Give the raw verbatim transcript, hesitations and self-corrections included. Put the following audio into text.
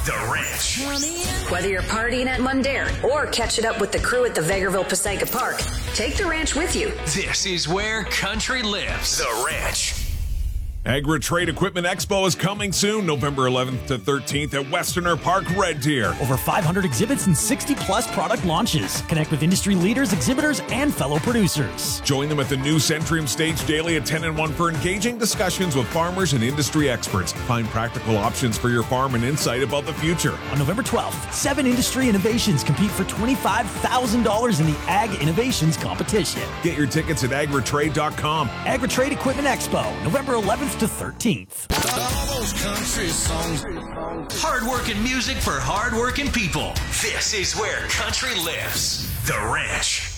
The Ranch. Whether you're partying at Mundare or catching up with the crew at the Vegreville Passaica Park, take the ranch with you. This is where country lives. The Ranch. Agri-Trade Equipment Expo is coming soon, November eleventh to thirteenth at Westerner Park, Red Deer. Over five hundred exhibits and sixty plus product launches. Connect with industry leaders, exhibitors, and fellow producers. Join them at the new Centrium Stage daily at ten and one for engaging discussions with farmers and industry experts. Find practical options for your farm and insight about the future. On November twelfth, seven industry innovations compete for twenty-five thousand dollars in the Ag Innovations Competition. Get your tickets at agri trade dot com. Agri-Trade Equipment Expo, November eleventh to thirteenth. All those country songs. Hard-working music for hard-working people. This is where country lives. The Ranch.